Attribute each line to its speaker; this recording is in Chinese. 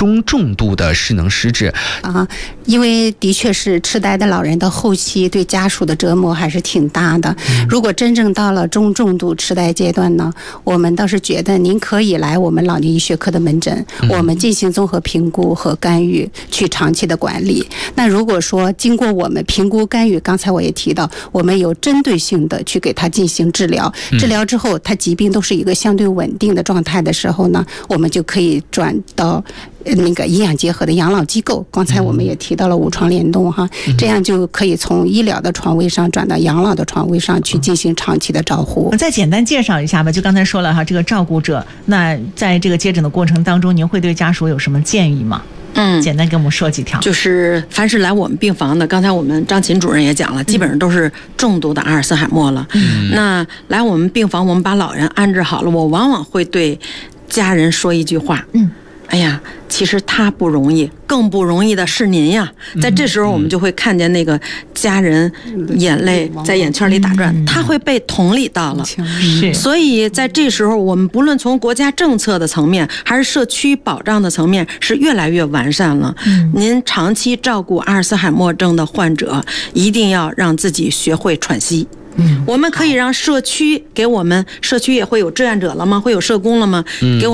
Speaker 1: 中重度的失能失智
Speaker 2: 因为的确是痴呆的老人的后期对家属的折磨还是挺大的。如果真正到了中重度痴呆阶段呢，我们倒是觉得您可以来我们老年医学科的门诊，我们进行综合评估和干预，去长期的管理。那如果说经过我们评估干预，刚才我也提到，我们有针对性的去给他进行治疗，治疗之后他疾病都是一个相对稳定的状态的时候呢，我们就可以转到那个营养结合的养老机构。刚才我们也提到了5床联动哈，这样就可以从医疗的床位上转到养老的床位上去进行长期的照护。
Speaker 3: 我再简单介绍一下吧，就刚才说了哈，这个照顾者，那在这个接诊的过程当中，您会对家属有什么建议吗？简单给我们说几条。
Speaker 4: 就是凡是来我们病房的，刚才我们张琴主任也讲了，基本上都是重度的阿尔茨海默了。那来我们病房，我们把老人安置好了，我往往会对家人说一句话，哎呀，其实他不容易，更不容易的是您呀。在这时候我们就会看见那个家人眼泪在眼圈里打转，他会被同理到了。所以在这时候我们不论从国家政策的层面还是社区保障的层面是越来越完善了。您长期照顾阿尔茨海默症的患者，一定要让自己学会喘息。我们可以让社区给我们，社区也会有志愿者了吗？会有社工了吗？给我们